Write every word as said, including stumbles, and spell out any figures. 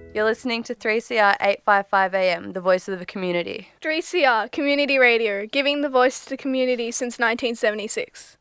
You're listening to three C R eight fifty-five A M, the voice of the community. three C R, Community Radio, giving the voice to the community since nineteen seventy-six.